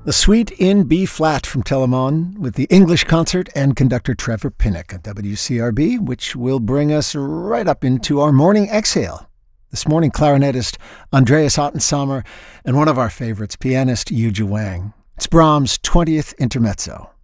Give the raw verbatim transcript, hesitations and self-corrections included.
The Suite in B flat from Telemann with the English concert and conductor Trevor Pinnock at W C R B, which will bring us right up into our morning exhale. This morning, clarinetist Andreas Ottensamer and one of our favorites, pianist Yuja Wang. It's Brahms' twentieth Intermezzo.